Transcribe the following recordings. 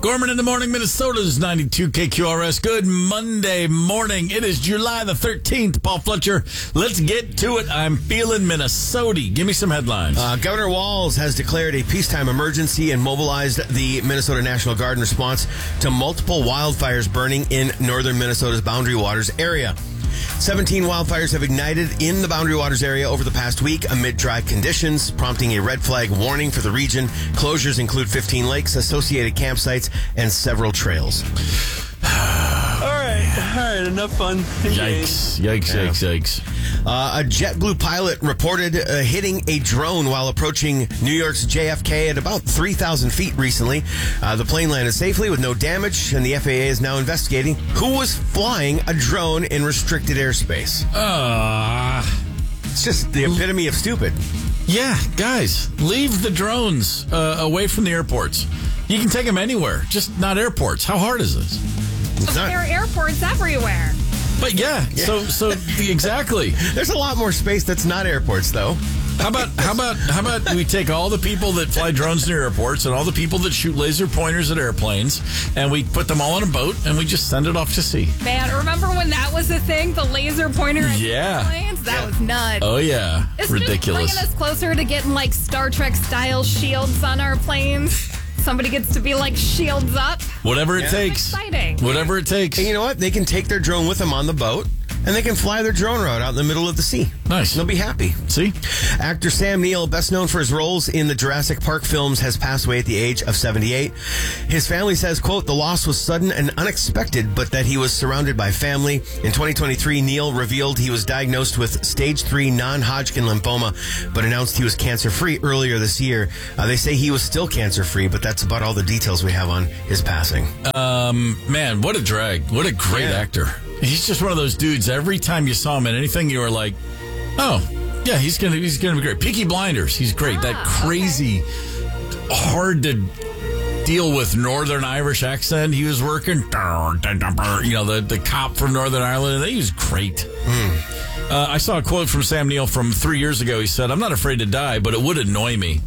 Gorman in the morning, Minnesota's 92 KQRS. Good Monday morning. It is July the 13th. Paul Fletcher, let's get to it. I'm feeling Minnesota. Give me some headlines. Governor Walz has declared a peacetime emergency and mobilized the Minnesota National Guard in response to multiple wildfires burning in northern Minnesota's Boundary Waters area. 17 wildfires have ignited in the Boundary Waters area over the past week amid dry conditions, prompting a red flag warning for the region. Closures include 15 lakes, associated campsites, and several trails. All right, enough fun. Yikes. A JetBlue pilot reported hitting a drone while approaching New York's JFK at about 3,000 feet recently. The plane landed safely with no damage, and the FAA is now investigating who was flying a drone in restricted airspace. It's just the epitome of stupid. Yeah, guys, leave the drones away from the airports. You can take them anywhere, just not airports. How hard is this? There are airports everywhere. But yeah. So exactly. There's a lot more space that's not airports, though. How about we take all the people that fly drones near airports and all the people that shoot laser pointers at airplanes, and we put them all on a boat and we just send it off to sea. Man, remember when that was a thing? The laser pointer at Yeah. airplanes? That was nuts. Oh yeah, It's ridiculous. just bringing us closer to getting like Star Trek style shields on our planes. Somebody gets to be like shields up. Whatever it Yeah. takes. Exciting. Whatever it takes. And you know what? They can take their drone with them on the boat, and they can fly their drone route out in the middle of the sea. Nice. They'll be happy. See? Actor Sam Neill, best known for his roles in the Jurassic Park films, has passed away at the age of 78. His family says, quote, the loss was sudden and unexpected, but that he was surrounded by family. In 2023, Neill revealed he was diagnosed with stage 3 non-Hodgkin lymphoma, but announced he was cancer-free earlier this year. They say he was still cancer-free, but that's about all the details we have on his passing. Man, what a drag. What a great actor. He's just one of those dudes. Every time you saw him in anything, you were like, oh, yeah, he's gonna be great. Peaky Blinders, he's great. That crazy, hard to deal with Northern Irish accent he was working. You know, the cop from Northern Ireland. He was great. I saw a quote from Sam Neill from 3 years ago. He said, I'm not afraid to die, but it would annoy me.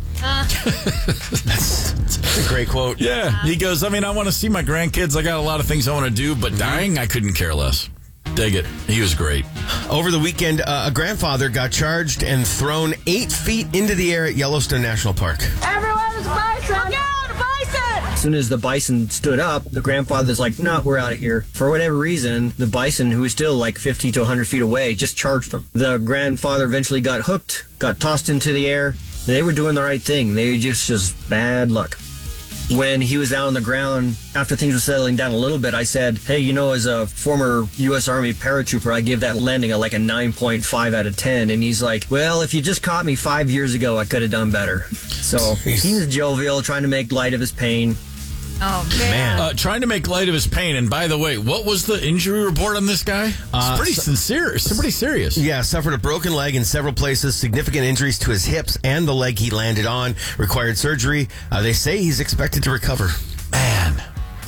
That's a great quote. Yeah. He goes, I mean, I want to see my grandkids. I got a lot of things I want to do, but dying, I couldn't care less. Dig it. He was great. Over the weekend, a grandfather got charged and thrown 8 feet into the air at Yellowstone National Park. Everyone's bison! Look out, a bison! As soon as the bison stood up, the grandfather's like, no, we're out of here. For whatever reason, the bison, who was still like 50 to 100 feet away, just charged them. The grandfather eventually got hooked, got tossed into the air. They were doing the right thing. They just bad luck. When he was down on the ground, after things were settling down a little bit, I said, hey, you know, as a former U.S. Army paratrooper, I give that landing a 9.5 out of 10. And he's like, well, if you just caught me 5 years ago, I could have done better. So he's jovial, trying to make light of his pain. Oh, man. Trying to make light of his pain. And by the way, what was the injury report on this guy? It's pretty sincere. It's pretty serious. Yeah, suffered a broken leg in several places, significant injuries to his hips and the leg he landed on, required surgery. They say he's expected to recover. Man.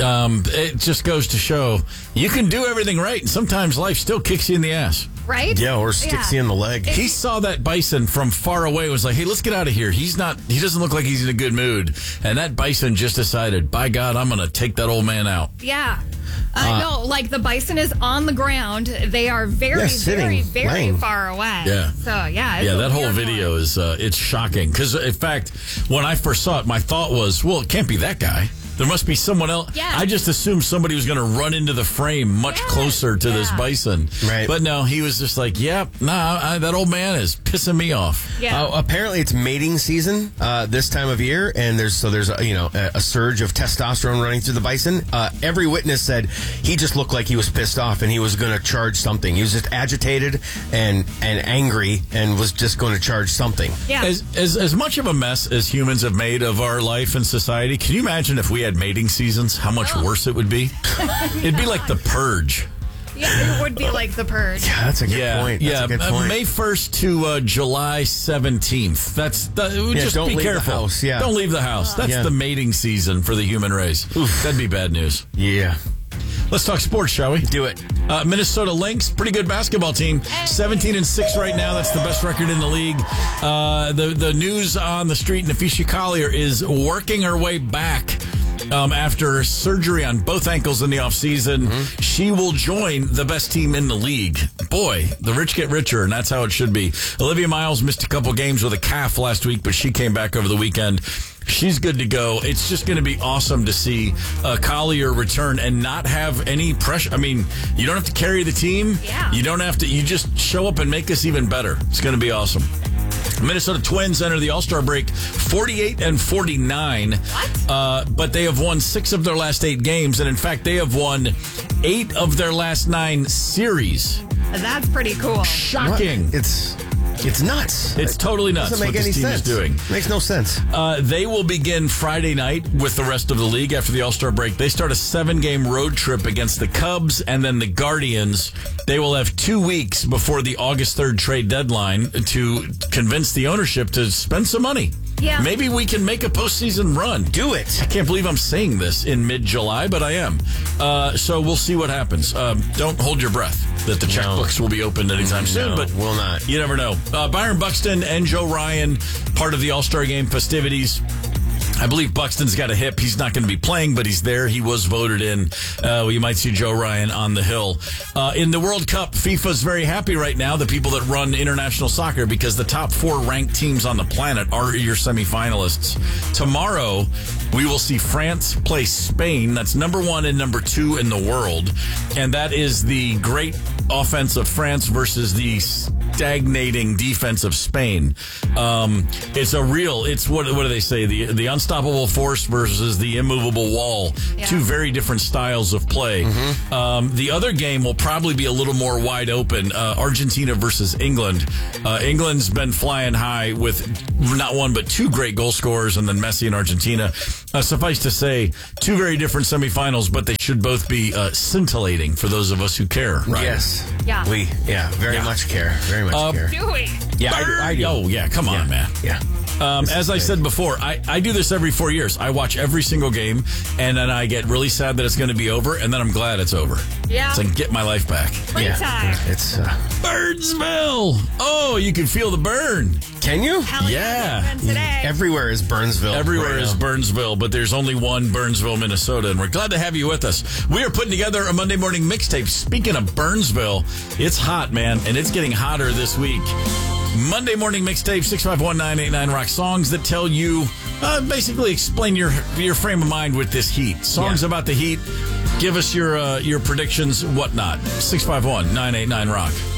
It just goes to show you can do everything right, and sometimes life still kicks you in the ass. Right? Yeah, or sticks you in the leg. He saw that bison from far away, was like, hey, let's get out of here. He doesn't look like he's in a good mood. And that bison just decided, by God, I'm going to take that old man out. Yeah. No, like the bison is on the ground. They are very, sitting, very laying. far away. Yeah. So, yeah. Yeah, that whole video is, it's shocking. Because, in fact, when I first saw it, my thought was, well, it can't be that guy. There must be someone else. Yeah. I just assumed somebody was going to run into the frame much closer to this bison. Right. But no, he was just like, that old man is pissing me off. Yeah. Apparently, it's mating season this time of year, and there's a surge of testosterone running through the bison. Every witness said he just looked like he was pissed off and he was going to charge something. He was just agitated and angry and was just going to charge something. Yeah. As much of a mess as humans have made of our life and society, can you imagine if we had mating seasons, how much worse it would be? It'd be like the Purge. Yeah, it would be like the Purge. Yeah, that's a good point. That's a good point. May 1st to July 17th. Just don't be leave careful. the house. Yeah. Don't leave the house. That's the mating season for the human race. That'd be bad news. Yeah. Let's talk sports, shall we? Do it. Minnesota Lynx, pretty good basketball team. 17-6 right now. That's the best record in the league. The news on the street, Naphisha Collier is working her way back after surgery on both ankles in the offseason. She will join the best team in the league. Boy, the rich get richer, and that's how it should be. Olivia Miles missed a couple games with a calf last week, but she came back over the weekend. She's good to go. It's just going to be awesome to see Collier return and not have any pressure. I mean, you don't have to carry the team. Yeah. You don't have to. You just show up and make us even better. It's going to be awesome. Minnesota Twins enter the All-Star break 48-49. What? But they have won 6 of their last 8 games. And in fact, they have won 8 of their last 9 series. That's pretty cool. Shocking. It's nuts. It's totally nuts. Doesn't make what any this team sense. is doing. Makes no sense. They will begin Friday night with the rest of the league after the All-Star break. They start a 7-game road trip against the Cubs and then the Guardians. They will have 2 weeks before the August 3rd trade deadline to convince the ownership to spend some money. Yeah. Maybe we can make a postseason run. Do it. I can't believe I'm saying this in mid-July, but I am. So we'll see what happens. Don't hold your breath that the checkbooks will be opened anytime soon, but will not. You never know. Byron Buxton and Joe Ryan, part of the All-Star Game festivities. I believe Buxton's got a hip. He's not going to be playing, but he's there. He was voted in. You might see Joe Ryan on the hill. In the World Cup, FIFA's very happy right now, the people that run international soccer, because the top 4 ranked teams on the planet are your semifinalists. Tomorrow, we will see France play Spain. That's number 1 and number 2 in the world. And that is the great offense of France versus the stagnating defense of Spain. It's what do they say? The unstoppable force versus the immovable wall. Yeah. 2 very different styles of play. The other game will probably be a little more wide open. Argentina versus England. England's been flying high with not 1 but 2 great goal scorers, and then Messi and Argentina. Suffice to say, 2 very different semifinals, but they should both be scintillating for those of us who care. Right? Yes. Yeah. We very much care. Very much care. Do we? Yeah, I do. Oh, yeah. Come on, man. Yeah. As I said before, I do this every 4 years. I watch every single game, and then I get really sad that it's going to be over, and then I'm glad it's over. Yeah. So I can get my life back. Springtime. It's Burnsville! Oh, you can feel the burn. Can you? Hell Yeah. it's been today. Everywhere is Burnsville. Everywhere right is now. Burnsville, but there's only one Burnsville, Minnesota, and we're glad to have you with us. We are putting together a Monday morning mixtape. Speaking of Burnsville, it's hot, man, and it's getting hotter this week. Monday morning mixtape, 651-989-ROCK. Songs that tell you, basically explain your frame of mind with this heat. Songs about the heat. Give us your predictions, whatnot. 651-989-ROCK.